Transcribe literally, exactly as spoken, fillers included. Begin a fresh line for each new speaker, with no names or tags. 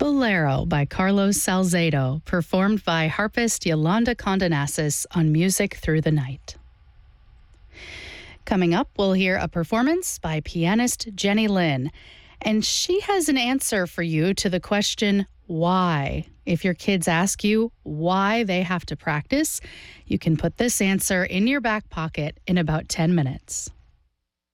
Bolero by Carlos Salcedo, performed by harpist Yolanda Condonasis on Music Through the Night. Coming up, we'll hear a performance by pianist Jenny Lin, and she has an answer for you to the question, why? If your kids ask you why they have to practice, you can put this answer in your back pocket in about ten minutes.